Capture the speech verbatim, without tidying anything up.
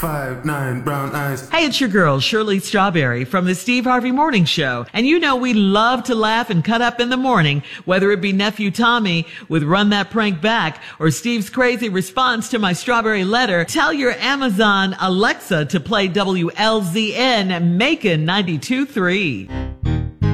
five, nine, brown eyes. Hey, it's your girl, Shirley Strawberry from the Steve Harvey Morning Show. And you know we love to laugh and cut up in the morning, whether it be Nephew Tommy with Run That Prank Back or Steve's crazy response to my strawberry letter. Tell your Amazon Alexa to play W L Z N Macon ninety-two point three.